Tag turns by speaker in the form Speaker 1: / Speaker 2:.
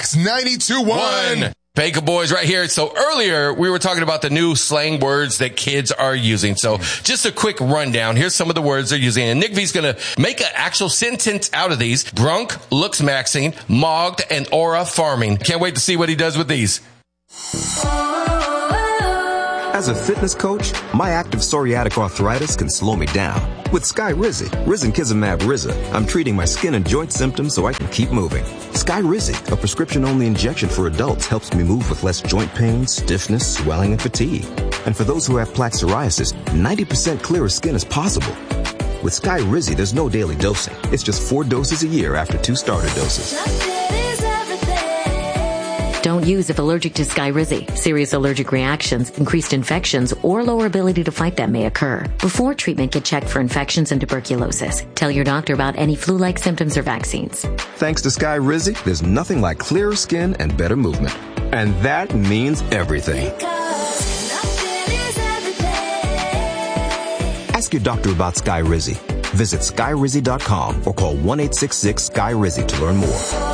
Speaker 1: Wax 92.1.
Speaker 2: Baker Boys right here. So earlier we were talking about the new slang words that kids are using. So just a quick rundown. Here's some of the words they're using. And Nick V's going to make an actual sentence out of these. Brunk, looks maxing, mogged, and aura farming. Can't wait to see what he does with these.
Speaker 3: As a fitness coach, my active psoriatic arthritis can slow me down. With Skyrizi, Risankizumab Riza, I'm treating my skin and joint symptoms so I can keep moving. Skyrizi, a prescription-only injection for adults, helps me move with less joint pain, stiffness, swelling, and fatigue. And for those who have plaque psoriasis, 90% clearer skin is possible. With Skyrizi, there's no daily dosing. It's just 4 doses a year after 2 starter doses.
Speaker 4: Don't use if allergic to Skyrizi. Serious allergic reactions, increased infections, or lower ability to fight them may occur. Before treatment, get checked for infections and tuberculosis. Tell your doctor about any flu-like symptoms or vaccines.
Speaker 3: Thanks to Skyrizi, there's nothing like clearer skin and better movement. And that means everything. Ask your doctor about Skyrizi. Visit Skyrizi.com or call 1-866-SKY-RIZI to learn more.